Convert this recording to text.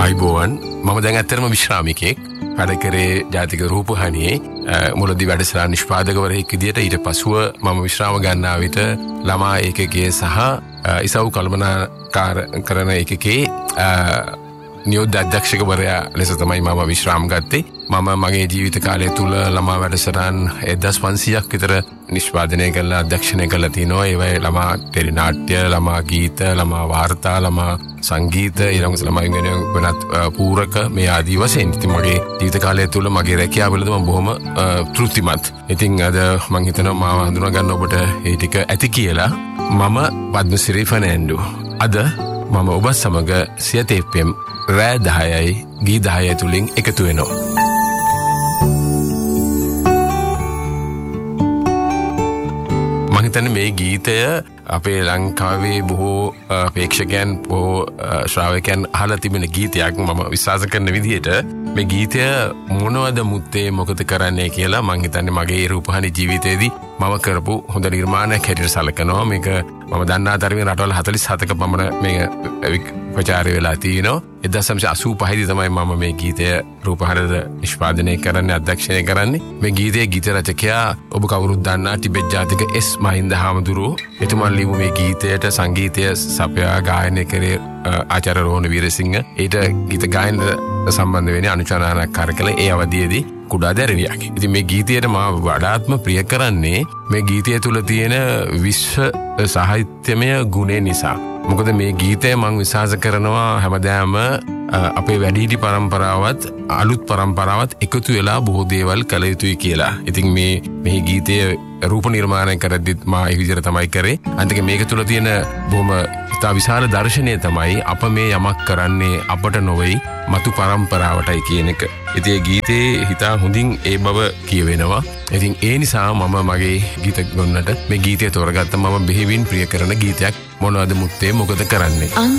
අයිබෝවන් මම දැන් ඇත්තටම විශ්‍රාමිකයෙක් වැඩ කරේ ජාතික රූපවාහිනියේ මුලදී වැඩසටහන් නිෂ්පාදකවරයෙක් විදියට ඊට පසුව මම විශ්‍රාම ගන්නා විට ළමා ඒකකයේ සහ ඉසව් කළමනාකාර කරන ඒකකයේ නියෝජ්‍ය අධ්‍යක්ෂකවරයා ලෙස තමයි මම විශ්‍රාම ගත්තේ. මම මගේ ජීවිත කාලය තුල ළමා වැඩසටහන් 1500ක් විතර නිෂ්පාදනය කරලා අධ්‍යක්ෂණය කරලා තිනවා. ඒවයි ළමා ටෙලි නාට්‍ය, ළමා ගීත, ළමා වාර්තා, ළමා සංගීත, ඊළඟට ළමයි වෙනත් පූරක මේ ආදී වශයෙන්. ඉතින් මගේ ජීවිත කාලය තුල මගේ රැකියාවලද මම බොහොම තෘප්තිමත්. ඉතින් අද මම හිතනවා මාව හඳුනා ගන්න ඔබට ඒ ටික ඇති කියලා. මම පද්මසිරි ෆර්නෑන්ඩෝ. අද මම ඔබ සමග සියත FM රෑ 10යි ගී 10 තුලින් එකතු වෙනවා. මම හිතන්නේ මේ ගීතය අපේ ලංකාවේ බොහෝ ප්‍රේක්ෂකයන් බොහෝ ශ්‍රාවකයන් අහලා තිබෙන ගීතයක්. මම විශ්වාස කරන විදිහට මේ ගීතය මොනවද මුත්තේ මොකද කරන්නේ කියලා මම හිතන්නේ මගේ රූපවාහිනී ජීවිතයේදී මම කරපු හොඳ නිර්මාණයක් හැටියට සැලකනවා. මේක මම දන්නා තරමින් රටවල් 47ක පමණ මේක ප්‍රචාරය වෙලා තියෙනවා. 1985 දී තමයි මම මේ ගීතය රූපවාහිනියට නිෂ්පාදනය කරන්නේ, අධ්‍යක්ෂණය කරන්නේ. මේ ගීතයේ ගීත රචකයා ඔබ කවුරුත් දන්නා ටිබෙට් ජාතික එස් මහින්ද හාමුදුරුවෝ. එතුමා ලියපු මේ ගීතයට සංගීතය සපයා ගායනය කරේ ආචාර්ය රෝහණ වීරසිංහ. ඊට ගීත ගායනට සම්බන්ධ වෙන්නේ අනුචාරණාකාර කළ ඒ අවධියේදී කුඩා දැරිවියක්. ඉතින් මේ ගීතයට මා වඩාත්ම ප්‍රිය කරන්නේ මේ ගීතය තුල තියෙන විශ්ව සාහිත්‍යමය ගුණය නිසා. මොකද මේ ගීතය මම විශ්වාස කරනවා හැමදාම අපේ වැඩිහිටි පරම්පරාවත් අලුත් පරම්පරාවත් එකතු වෙලා බොහෝ දේවල් කළ යුතුයි කියලා. ඉතින් මේ ගීතය රූප නිර්මාණය කරද්දිත් මා ඒ විදිහට තමයි කරේ. අන්තික මේක තුල තියෙන බොහොම ඉතා විශාල දර්ශනය තමයි අප මේ යමක් කරන්නේ අපට නොවේයි මතු පරම්පරාවටයි කියන එක. ඉතින් ගීතේ හිතා හොඳින් ඒ බව කියවෙනවා. ඉතින් ඒ නිසා මම මගේ ගීත ගොන්නට මේ ගීතය තෝරගත්ත. මම බෙහෙවින් ප්‍රිය කරන ගීතයක් මොනවද මුත්තේ මොකද කරන්නේ.